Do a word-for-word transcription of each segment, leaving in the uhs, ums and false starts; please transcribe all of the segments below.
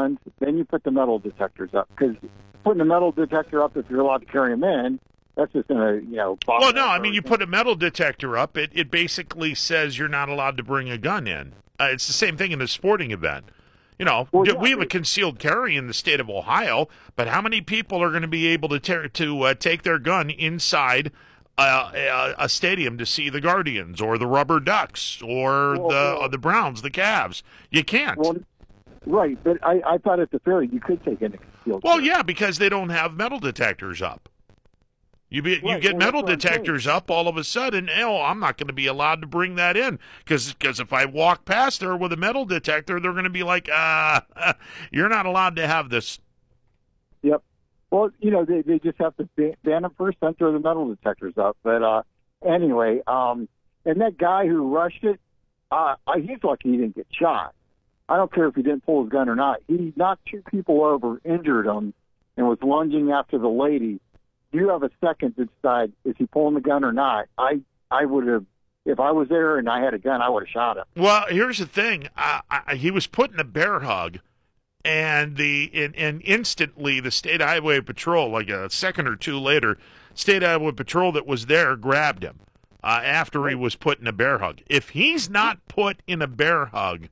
guns, then you put the metal detectors up. Because putting the metal detector up, if you're allowed to carry them in, that's just going to, you know... Well, no, I mean, you put a metal detector up, it, it basically says you're not allowed to bring a gun in. Uh, it's the same thing in a sporting event. You know, well, yeah, we have a concealed carry in the state of Ohio, but how many people are going to be able to ter- to uh, take their gun inside uh, a, a stadium to see the Guardians or the Rubber Ducks or well, the well, uh, the Browns, the Cavs? You can't. Well, right, but I, I thought at the Ferry you could take in a concealed Well, carry. yeah, because they don't have metal detectors up. You be, you Right, get well, metal that's what I'm detectors up, all of a sudden, oh, I'm not going to be allowed to bring that in. Because if I walk past there with a metal detector, they're going to be like, uh, you're not allowed to have this. Yep. Well, you know, they, they just have to ban, ban them first, then throw the metal detectors up. But uh, anyway, um, and that guy who rushed it, uh, he's lucky he didn't get shot. I don't care if he didn't pull his gun or not. He knocked two people over, injured them, and was lunging after the lady. You have a second to decide, is he pulling the gun or not? I I would have, if I was there and I had a gun, I would have shot him. Well, here's the thing. Uh, I, he was put in a bear hug, and the and, and instantly the State Highway Patrol, like a second or two later, State Highway Patrol that was there grabbed him uh, after he was put in a bear hug. If he's not put in a bear hug,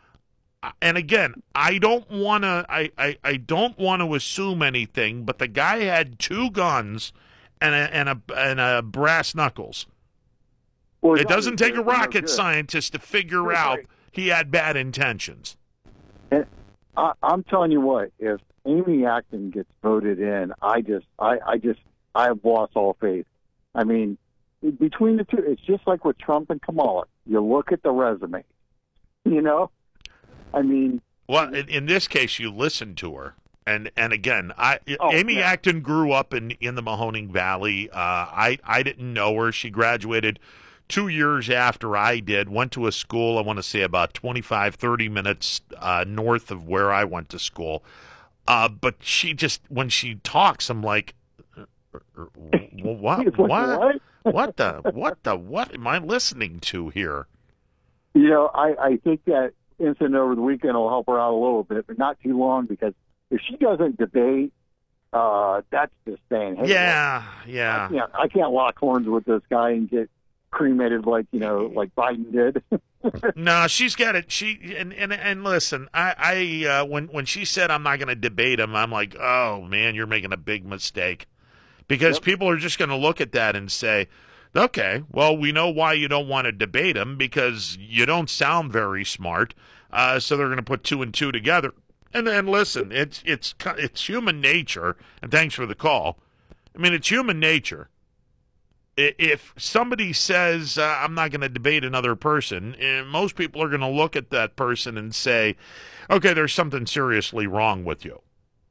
and again, I don't want to. I, I, I don't want to assume anything, but the guy had two guns and a and a and a brass knuckles. Well, it doesn't take a rocket no scientist to figure That's out right. he had bad intentions. And I, I'm telling you what, if Amy Acton gets voted in, I just, I, I just, I have lost all faith. I mean, between the two, it's just like with Trump and Kamala. You look at the resume, you know. I mean, well, in, in this case, you listen to her, and and again, I oh, Amy yeah. Acton grew up in, in the Mahoning Valley. Uh, I I didn't know her. She graduated two years after I did. Went to a school, I want to say about twenty-five, thirty minutes uh, north of where I went to school. Uh, but she just, when she talks, I'm like, what, like, what, what? what the, what the, what am I listening to here? You know, I, I think that incident over the weekend will help her out a little bit, but not too long, because if she doesn't debate, uh, that's just saying, hey, yeah, yeah. I can't, I can't lock horns with this guy and get cremated like, you know, like Biden did. No, she's got it. She and and, and listen, I, I uh, when when she said I'm not going to debate him, I'm like, oh man, you're making a big mistake, because Yep. people are just going to look at that and say, okay, well, we know why you don't want to debate him, because you don't sound very smart. Uh, so they're going to put two and two together. And then listen, it's it's it's human nature. And thanks for the call. I mean, it's human nature. If somebody says uh, I'm not going to debate another person, uh, most people are going to look at that person and say, okay, there's something seriously wrong with you.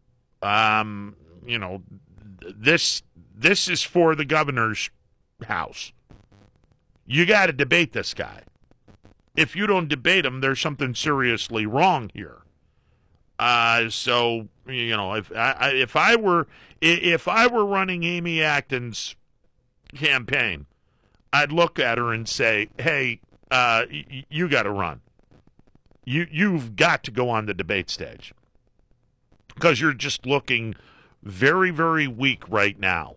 Um, you know, this this is for the governor's house. You got to debate this guy. If you don't debate him, there's something seriously wrong here. Uh, so you know, if I if I were if I were running Amy Acton's campaign, I'd look at her and say, "Hey, uh, y- you got to run. You you've got to go on the debate stage, because you're just looking very very weak right now."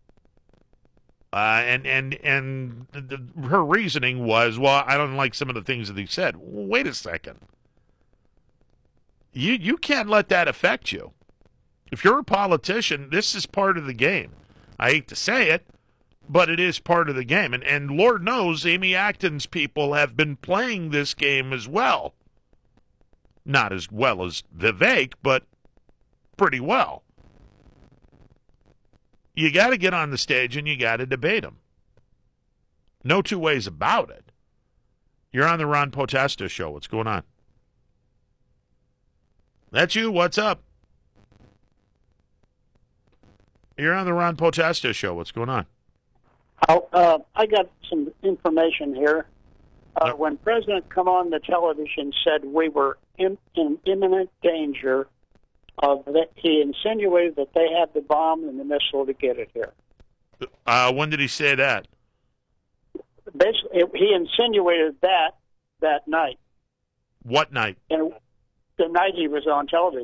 Uh, and and and the, her reasoning was, well, I don't like some of the things that he said. Wait a second. You you can't let that affect you. If you're a politician, this is part of the game. I hate to say it, but it is part of the game. And and Lord knows Amy Acton's people have been playing this game as well. Not as well as Vivek, but pretty well. You got to get on the stage and you got to debate him. No two ways about it. You're on the Ron Potesta show. What's going on? That's you. What's up? You're on the Ron Potesta show. What's going on? Oh, uh, I got some information here. Uh, Yep. When President come on the television said we were in, in imminent danger of that, he insinuated that they had the bomb and the missile to get it here. Uh, when did he say that? Basically, he insinuated that that night, What night? and the night he was on television.